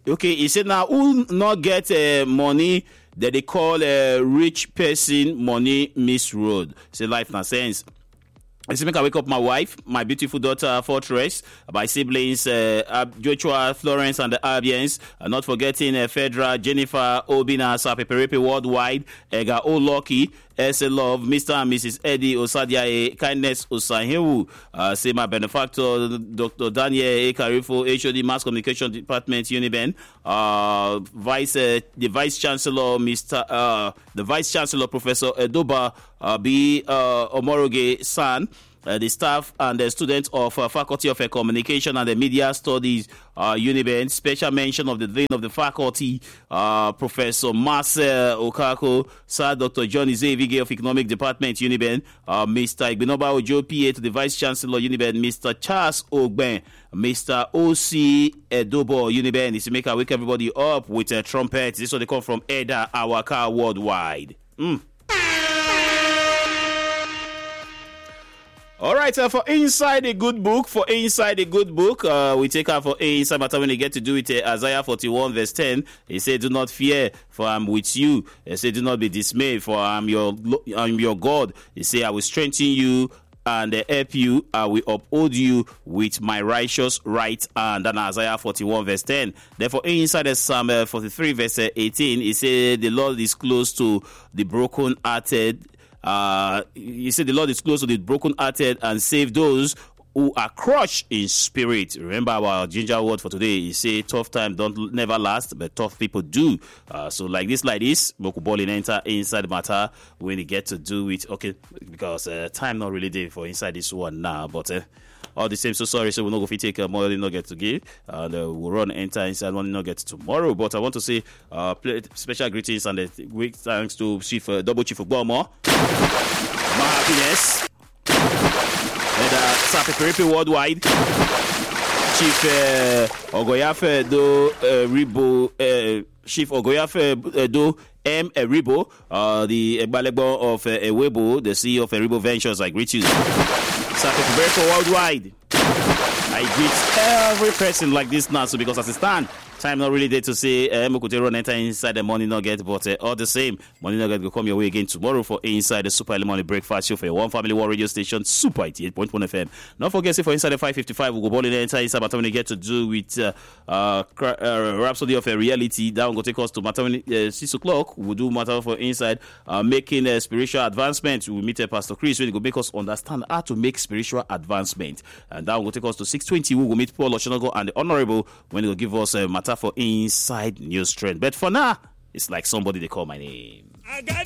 Okay, he said now who not get money that they call a rich person money misroad. Say life na sense. I say make I wake up my wife, my beautiful daughter Fortress, my siblings Joshua, Florence, and the Abians. Not forgetting Fedra, Jennifer, Obina, Sapeperepe Worldwide, Ega Oloki, S.A. Love, Mr. and Mrs. Eddie Osadia, Kindness Osahewu, say my benefactor Dr. Daniel Karifo, HOD Mass Communication Department Uniben, the Vice Chancellor the Vice Chancellor Professor Edoba B. Omoroge San, the staff and the students of Faculty of Communication and the Media Studies Uniben. Special mention of the Dean of the Faculty, Professor Marcel Okako, Sir Dr. John Izevige of Economic Department Uniben, Mr. Igbinoba Ojo PA to the Vice Chancellor Uniben, Mr. Charles Ogben, Mr. O.C. Edobo Uniben. Is to make I wake everybody up with a trumpet. This is what they come from Eda Awaka Worldwide. All right, for Inside a Good Book, we take out for Inside Matter when you get to do it. Isaiah 41 verse 10, he said, do not fear, for I'm with you. He said, do not be dismayed, for I'm your God. He said, I will strengthen you and help you. I will uphold you with my righteous right hand. And Isaiah 41 verse 10. Therefore, inside Psalm 43 verse 18, he said, the Lord is close to the broken-hearted. He said the Lord is close to the broken-hearted and save those who are crushed in spirit. Remember our ginger word for today. He said tough time don't never last, but tough people do. So like this, Mokuboli enter inside matter when you get to do it. Okay, because time not really there for inside this one now, but all the same, so sorry, so we're not going to take more than not get to give, and we'll run enter inside one not get tomorrow. But I want to say special greetings and great thanks to Chief Double Chief Ogbomo, my happiness, and Sapeperepe Worldwide, Chief Ogoyafe Do Ribo, Chief Ogoyafe Do M. Eribo, the Egbalebo of Ewebo, the CEO of Eribo Ventures. I greet you. Sapeperepe Worldwide. I greet every person like this now, so because as it stand, time not really there to say Mokote run enter inside the Money Nugget, but all the same, Money Nugget will come your way again tomorrow for Inside the Super Early Morning Breakfast Show for your One Family One radio station, Super 88.1 FM. Don't forget, say for Inside the 555, we'll go ball in enter inside Matter when you get to do with Rhapsody of a Reality. That will go take us to Matter when 6 o'clock. We'll do Matter for Inside, making a spiritual advancement. We'll meet Pastor Chris when he will make us understand how to make spiritual advancement. And that will go take us to 6:20. We will meet Paul Oshonago and the Honorable when he will give us a Matter for Inside News Trend. But for now, it's like somebody they call my name.